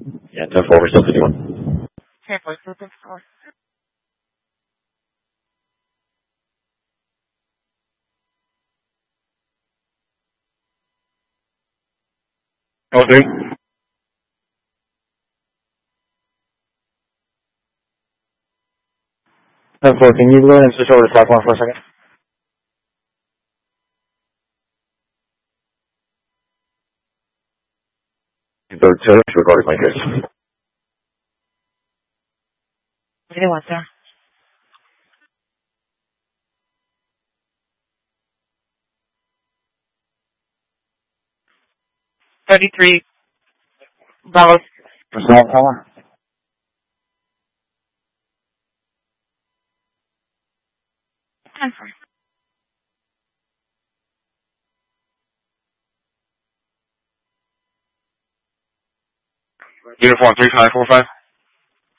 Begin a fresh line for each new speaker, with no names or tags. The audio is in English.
Yeah, 10-4, we're still 51.
10-4, still 10-4.
Oh, three. 10-4, can you go ahead and switch over to Slack 1 for a second? Third service, recording like this.
What do you want, sir? $33.
For Slack caller?
10-4.
Uniform 3545.